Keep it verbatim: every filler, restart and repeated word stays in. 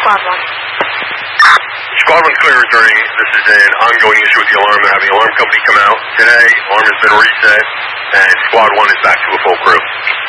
Squad one. Squad one's clear returning. This is an ongoing issue with the alarm. They're having the alarm company come out today. Alarm has been reset, and Squad one is back to a full crew.